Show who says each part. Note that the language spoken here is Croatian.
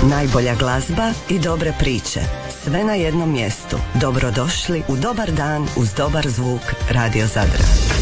Speaker 1: Najbolja glazba i dobre priče. Sve na jednom mjestu. Dobrodošli u dobar dan uz dobar zvuk Radio Zadra.